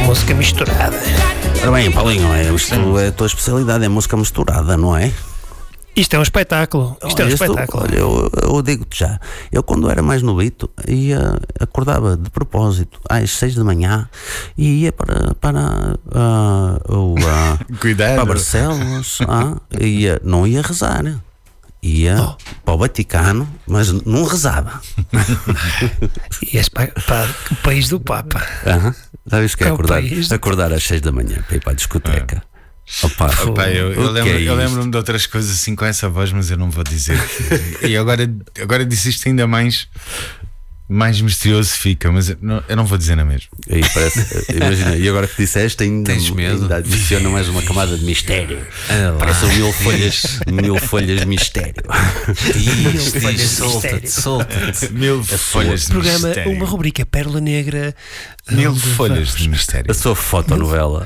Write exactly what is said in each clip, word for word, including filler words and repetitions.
música misturada. Ora bem, Paulinho, é, isto é a tua especialidade, é música misturada, não é? Isto é um espetáculo. Isto é um Isto, espetáculo. olha, eu, eu digo-te já, eu quando era mais novito ia, acordava de propósito às seis da manhã e ia para, para, uh, o, uh, Cuidado. para Barcelos, uh, ia, não ia rezar, ia oh. para o Vaticano, mas não rezava. E és para, para o país do Papa. Uh-huh. Sabes o que é, É o acordar, país. acordar às seis da manhã para ir para a discoteca? Ah. Opa, Opa, eu, eu, o que lembro, é eu isto? lembro-me de outras coisas assim com essa voz, mas eu não vou dizer. E agora, agora disse isto ainda mais, mais misterioso fica, mas eu não, eu não vou dizer na mesma. Aí parece, imagina, e agora que disseste, ainda, Tens medo? ainda adiciona mais uma camada de mistério. Ah, lá. Parece um mil folhas, mil folhas de mistério. Diz, folhas diz, de solta-te, mistério. solta-te. Mil folhas de Programa, mistério. uma rubrica Pérola Negra. Mil onde folhas vamos- de mistério. A sua fotonovela.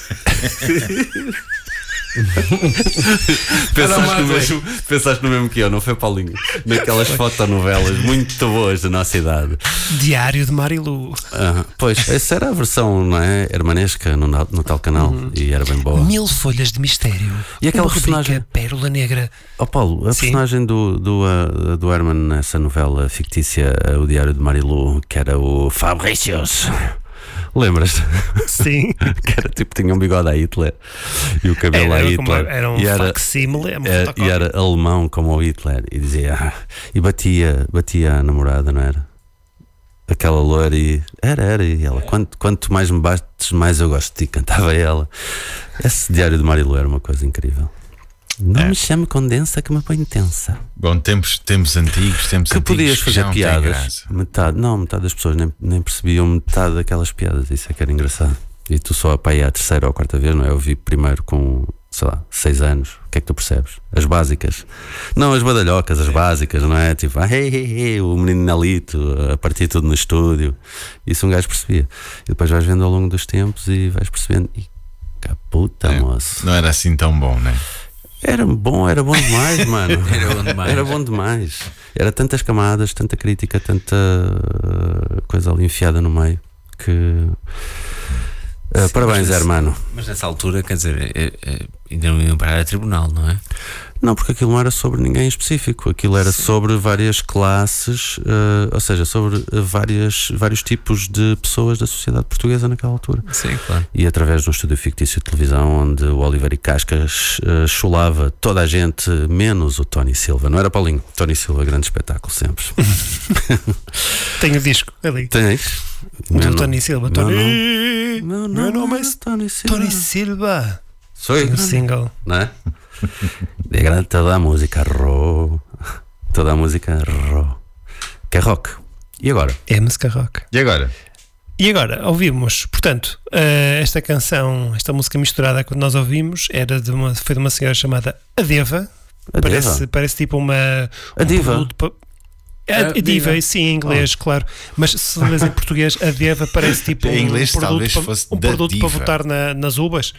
pensaste, no mesmo, pensaste no mesmo que eu, não foi, Paulinho? Naquelas fotonovelas muito boas da nossa idade. Diário de Marilu. Ah, pois, essa era a versão, não é? Hermanesca no, no tal canal e era bem boa. Mil folhas de mistério. E aquela uma rubrica personagem- Pérola Negra. Ó Paulo, a Sim. personagem do, do, uh, do Herman nessa novela fictícia, uh, O Diário de Marilu, que era o Fabricius. Lembras-te? Sim. Que era tipo, tinha um bigode a Hitler e o cabelo a Era, Hitler. como- era um e era, facsímile, uma é, e fotocópia. era alemão como o Hitler. E dizia, ah, e batia, batia a namorada, não era? Aquela loira e era, era, e ela, quanto, quanto mais me bates, mais eu gosto de ti, cantava ela. Esse Diário de Marilu era uma coisa incrível. Não É. me chame condensa que me põe tensa. Bom, tempos, tempos antigos, tempos Que antigos podias que fazer já não têm piadas. graça. Metade, não, metade das pessoas nem, nem percebiam metade daquelas piadas. Isso é que era engraçado. E tu só apanhei a terceira ou a quarta vez, não é? Eu vi primeiro com, sei lá, seis anos. O que é que tu percebes? As básicas. Não, as badalhocas, as básicas, não é? Tipo, ah, hey, hey, hey, o menino Nalito, a partir tudo no estúdio. Isso um gajo percebia. E depois vais vendo ao longo dos tempos e vais percebendo. E caputa, É, moço. não era assim tão bom, né? Era bom, era bom demais, mano. Era bom demais. Era bom demais. Era tantas camadas, tanta crítica, tanta uh, coisa ali enfiada no meio que. Uh, Sim, parabéns, mas nessa- hermano. Mas nessa altura, quer dizer, é, é, ainda não iam parar a tribunal, não é? Não, porque aquilo não era sobre ninguém específico. Aquilo era Sim. sobre várias classes, uh, ou seja, sobre uh, várias, vários tipos de pessoas da sociedade portuguesa naquela altura. Sim, claro. E através de um estúdio fictício de televisão onde o Oliver e Cascas uh, chulava toda a gente, menos o Tony Silva. Não era, Paulinho? Tony Silva, grande espetáculo sempre. Tenho o disco ali. Tens? Do Meu Tony nome- Silva. meu Tony. Meu Meu nome nome é é Tony Silva. Tony Silva. Sou Tem eu, um single. não é? De grande toda a música ro, toda a música ro, que é rock. E agora? É música rock. E agora? E agora, ouvimos, portanto, eh, esta canção, esta música misturada que nós ouvimos era de uma, foi de uma senhora chamada Adeva. A Parece, Diva? parece tipo uma. A um Diva? produto pa- A, A a diva, diva. sim, em inglês, claro. Mas se lês em português, a Deva parece tipo um Em inglês produto, talvez pa- fosse um da produto para diva. votar na- nas uvas.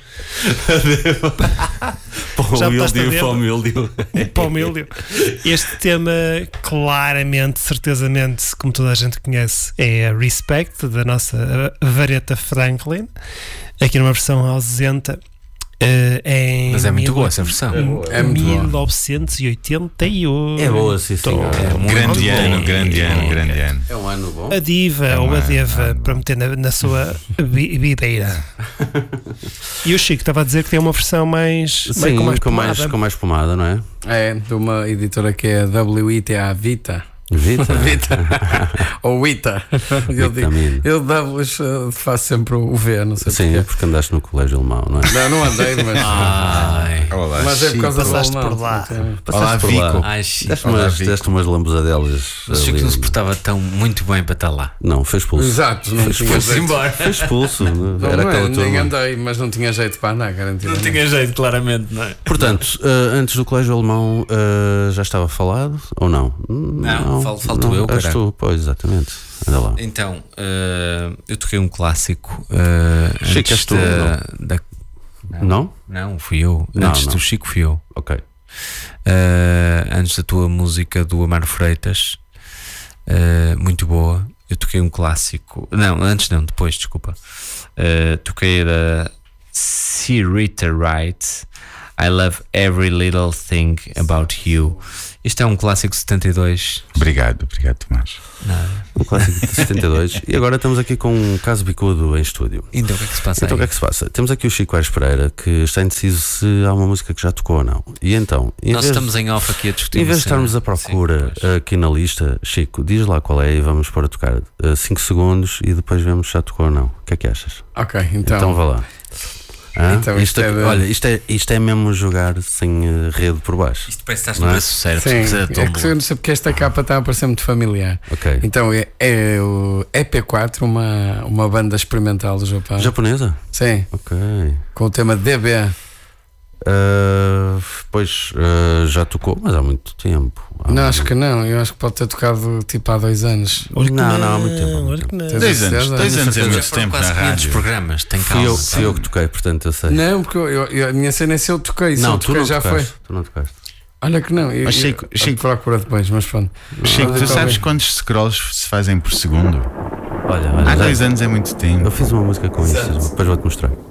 Para Já o botaste a Mildio, dedo? para o Mildio. Para o milho. Este tema, claramente, certezamente, como toda a gente conhece, é a Respect, da nossa Vareta Franklin, aqui numa versão ausenta. eh, em Mas é muito mil- boa essa versão. É muito boa. mil novecentos e oitenta e oito. É boa, sim, senhor. É muito Grande bom. ano, grande ano, grande ano. É um ano bom. A diva É ou uma- a deva é uma- para meter na, na sua bi- videira. E o Chico estava a dizer que tem uma versão mais, Sim, meio com mais com mais, pomada. com mais pomada, não é? É, de uma editora que é W I T A Vita. Vita. Vita. Ou Wita. Eu, digo, Vitamina. eu W-lhes, uh, faço sempre o V, não sei Sim, é porquê. porque andaste no colégio alemão, não é? Não, não andei, mas, Ai, Olá, mas é por Chico. causa do Passaste alemão. por lá. portanto, Olá, Passaste por Vico. lá. ai, Chico. Deste Olá, umas, Vico. deste umas lambuzadelas. O Chico ali. não se portava tão muito bem para estar lá. Não, foi expulso. Exato, não Foi tinha expulso. jeito. embora. Foi expulso. Não, Era não é, aquela nem turma. andei, mas não tinha jeito para andar, garantidamente. jeito, claramente, não é? Portanto, eh, antes do colégio alemão eh, já estava falado ou não? Não, fal- falto eu, És caralho. tu, pois, exatamente. Anda lá. Então, eh, eu toquei um clássico eh, Chico, antes és tu, da, da- Não? Não, fui eu. Não, Antes não. do Chico fui eu. Ok. Eh, antes da tua música do Amaro Freitas, eh, muito boa. Eu toquei um clássico. Não, antes não, depois, desculpa. uh, toquei da C. Rita Wright, I Love Every Little Thing About You. Isto é um clássico de setenta e dois. Obrigado, obrigado, Tomás. Nada. Um clássico de setenta e dois. E agora estamos aqui com um caso bicudo em estúdio. Então o que é que se passa Então o que é aí? que se passa? Temos aqui o Chico Aires Pereira, que está indeciso se há uma música que já tocou ou não. E então, em Nós vez, estamos em off aqui a discutir. em vez de uma cena. estarmos à procura Sim, pois. aqui na lista, Chico, diz lá qual é e vamos pôr a tocar cinco segundos e depois vemos se já tocou ou não. O que é que achas? Ok, então. Então, vá lá. Hã? Então, isto isto é de- Olha, isto é, isto é mesmo jogar sem uh, rede por baixo. Isto parece que estás Não no é? preço certo. Sim, precisa de é que tómbola. eu não sei porque esta capa está a parecer muito familiar. Ok. Então é, é o E P quatro, uma, uma banda experimental do Japão. Japonesa? Sim, Ok. com o tema D B. Uh, pois uh, já tocou, mas há muito tempo. Há Não, muito- acho que não. Eu acho que pode ter tocado tipo há dois anos. Olha que Não, não, há muito tempo, há muito olha que não. Tens Dois a anos, certeza? dois Tenho anos é certeza. Já muito foram tempo quase na quinhentos rádio. programas. Tem Fui calma. eu, fui eu que toquei, portanto eu sei. Não, porque eu, eu- eu- a minha cena é se eu toquei. Se Não, eu tu toquei não já tocaste. foi. Tu não tocaste. Olha que não. Eu, Mas Chico- eu, Chico- procura depois, mas pronto. Chico, Ah, tu tá sabes bem. quantos scrolls se fazem por segundo? Olha, olha. Há já- dois anos é muito Eu tempo. fiz uma música com isso, depois vou-te mostrar.